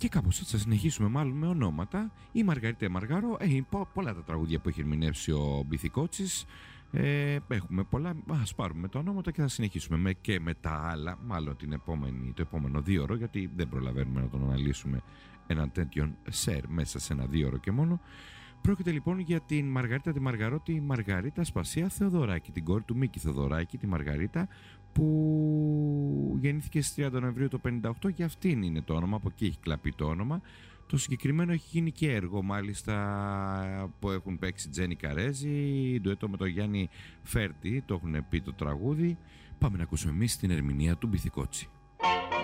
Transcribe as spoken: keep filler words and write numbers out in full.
Και κάπως έτσι θα συνεχίσουμε μάλλον με ονόματα. Η Μαργαρίτα Μαργαρό, έχει πολλά τα τραγούδια που έχει ερμηνεύσει ο Μπιθικότσης. Ε, έχουμε πολλά, ας πάρουμε τα ονόματα και θα συνεχίσουμε με, και με τα άλλα, μάλλον την επόμενη, το επόμενο δύο ώρο, γιατί δεν προλαβαίνουμε να τον αναλύσουμε έναν τέτοιον σερ μέσα σε ένα δύο ώρο και μόνο. Πρόκειται λοιπόν για την Μαργαρίτα τη Μαργαρό, τη Μαργαρίτα Σπασία Θεοδωράκη, την κόρη του Μίκη Θεοδωράκη, τη Μαργαρίτα, που γεννήθηκε στις τριάντα Νοεμβρίου το πενήντα οκτώ, και αυτήν είναι το όνομα, από εκεί έχει κλαπεί το όνομα. Το συγκεκριμένο έχει γίνει και έργο μάλιστα που έχουν παίξει Τζένι Καρέζη, ντουέτο με τον Γιάννη Φέρτη, το έχουν πει το τραγούδι. Πάμε να ακούσουμε εμείς την ερμηνεία του Μπιθικότσι.